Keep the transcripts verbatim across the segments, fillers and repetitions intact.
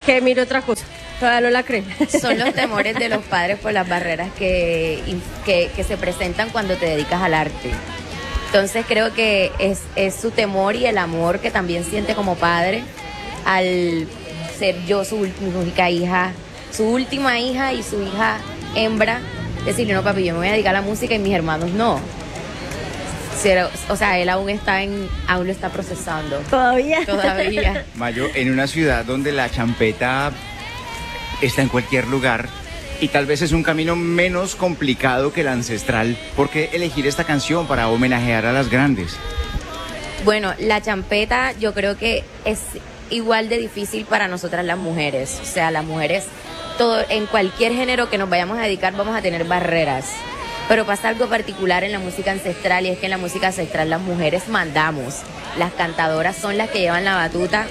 que mire otra cosa. Todavía no la creen. Son los temores de los padres por las barreras que, que, que se presentan cuando te dedicas al arte. Entonces creo que es, es su temor y el amor que también siente como padre al ser yo su única hija, su última hija y su hija hembra. Decirle, no papi, yo me voy a dedicar a la música y mis hermanos no. Pero, o sea, él aún está en, aún lo está procesando. Todavía. Todavía. Mayo, en una ciudad donde la champeta está en cualquier lugar y tal vez es un camino menos complicado que el ancestral, ¿por qué elegir esta canción para homenajear a las grandes? Bueno, la champeta yo creo que es igual de difícil para nosotras las mujeres. O sea, las mujeres, todo, en cualquier género que nos vayamos a dedicar vamos a tener barreras. Pero pasa algo particular en la música ancestral y es que en la música ancestral las mujeres mandamos. Las cantadoras son las que llevan la batuta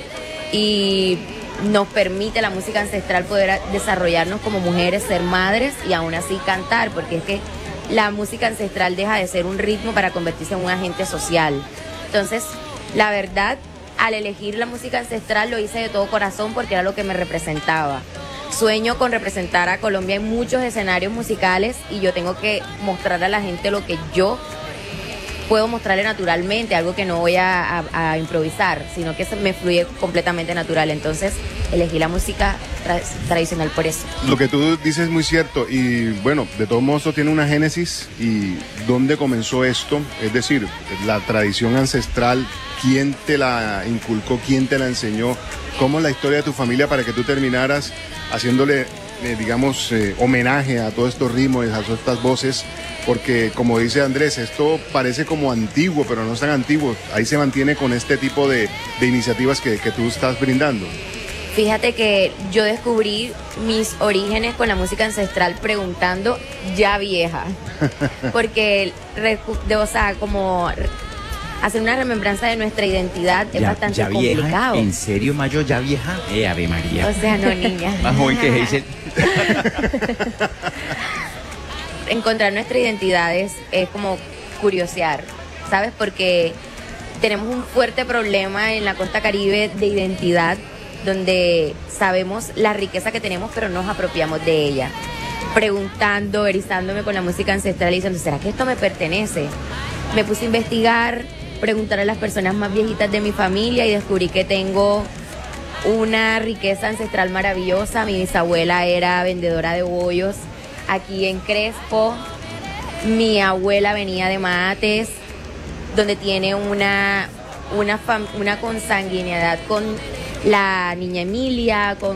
y nos permite la música ancestral poder desarrollarnos como mujeres, ser madres y aún así cantar, porque es que la música ancestral deja de ser un ritmo para convertirse en un agente social. Entonces, la verdad, al elegir la música ancestral lo hice de todo corazón porque era lo que me representaba. Sueño con representar a Colombia en muchos escenarios musicales y yo tengo que mostrar a la gente lo que yo puedo mostrarle naturalmente, algo que no voy a, a, a improvisar, sino que se me fluye completamente natural. Entonces elegí la música tra tradicional por eso. Lo que tú dices es muy cierto y bueno, de todos modos esto tiene una génesis y ¿dónde comenzó esto? Es decir, la tradición ancestral, ¿quién te la inculcó? ¿Quién te la enseñó? ¿Cómo es la historia de tu familia para que tú terminaras haciéndole, eh, digamos, eh, homenaje a todos estos ritmos, a todas estas voces? Porque, como dice Andrés, esto parece como antiguo, pero no es tan antiguo. Ahí se mantiene con este tipo de, de iniciativas que, que tú estás brindando. Fíjate que yo descubrí mis orígenes con la música ancestral preguntando ya vieja. Porque, o sea, como hacer una remembranza de nuestra identidad es ya, bastante ya vieja, complicado. ¿En serio, Mayo, ya vieja? Eh, Ave María. O sea, no, niña. Más joven que Hazel. Encontrar nuestra identidad es, es como curiosear, ¿sabes? Porque tenemos un fuerte problema en la costa Caribe de identidad, donde sabemos la riqueza que tenemos, pero no nos apropiamos de ella. Preguntando, erizándome con la música ancestral y diciendo, ¿será que esto me pertenece? Me puse a investigar, preguntar a las personas más viejitas de mi familia y descubrí que tengo una riqueza ancestral maravillosa. Mi bisabuela era vendedora de bollos aquí en Crespo. Mi abuela venía de Mates, donde tiene una, una, fam, una consanguinidad con la niña Emilia, con,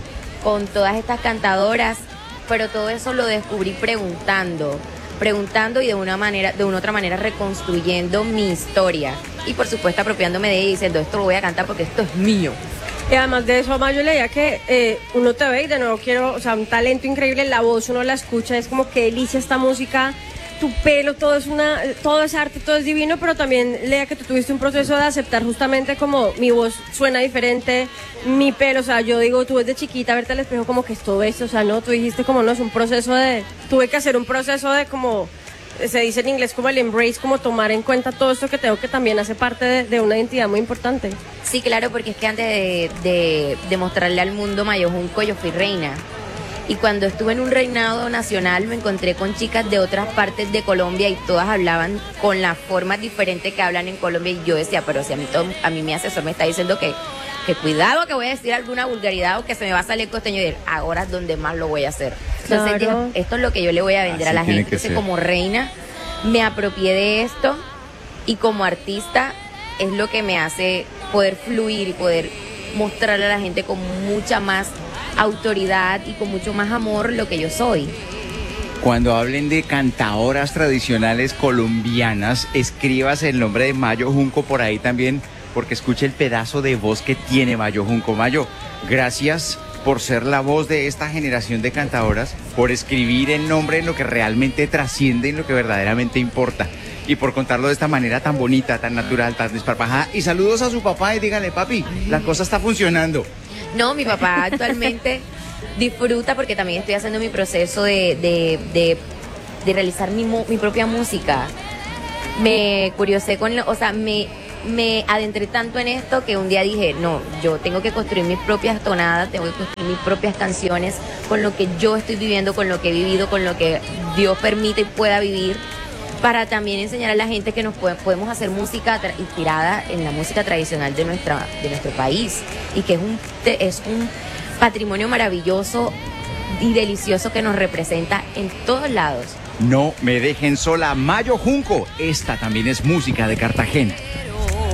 con todas estas cantadoras, pero todo eso lo descubrí preguntando, preguntando y de una manera, de una otra manera reconstruyendo mi historia y por supuesto apropiándome de ella y diciendo esto lo voy a cantar porque esto es mío. Y además de eso, Mayo, leía que eh, uno te ve y de nuevo quiero, o sea, un talento increíble, la voz uno la escucha, es como que delicia esta música, tu pelo, todo es una, todo es arte, todo es divino, pero también leía que tú tuviste un proceso de aceptar justamente como mi voz suena diferente, mi pelo, o sea, yo digo, tú desde chiquita verte al espejo como que es todo esto, o sea, no, tú dijiste como no, es un proceso de, tuve que hacer un proceso de como, se dice en inglés como el embrace, como tomar en cuenta todo esto que tengo que también hace parte de, de una identidad muy importante. Sí, claro, porque es que antes de, de, de mostrarle al mundo Mayo Junco, yo fui reina. Y cuando estuve en un reinado nacional me encontré con chicas de otras partes de Colombia y todas hablaban con la forma diferente que hablan en Colombia. Y yo decía, pero si a mí, todo, a mí mi asesor me está diciendo que, que cuidado que voy a decir alguna vulgaridad o que se me va a salir costeño. Y ahora es donde más lo voy a hacer. Entonces claro. dije, esto es lo que yo le voy a vender Así a la gente. Entonces ser. Como reina me apropié de esto y como artista es lo que me hace poder fluir y poder mostrarle a la gente con mucha más autoridad y con mucho más amor lo que yo soy. Cuando hablen de cantadoras tradicionales colombianas, escribas el nombre de Mayo Junco por ahí también, porque escuche el pedazo de voz que tiene Mayo Junco. Mayo, gracias por ser la voz de esta generación de cantadoras, por escribir el nombre en lo que realmente trasciende, en lo que verdaderamente importa, y por contarlo de esta manera tan bonita, tan natural, tan desparpajada. Y saludos a su papá y dígale, papi, la cosa está funcionando. No, mi papá actualmente disfruta porque también estoy haciendo mi proceso de, de, de, de realizar mi, mi propia música. Me curiosé con, o sea, me me adentré tanto en esto que un día dije, no, yo tengo que construir mis propias tonadas, tengo que construir mis propias canciones con lo que yo estoy viviendo, con lo que he vivido, con lo que Dios permite y pueda vivir, para también enseñar a la gente que nos puede- podemos hacer música tra- inspirada en la música tradicional de, nuestra, de nuestro país, y que es un, te- es un patrimonio maravilloso y delicioso que nos representa en todos lados. No me dejen sola, Mayo Junco. Esta también es música de Cartagena.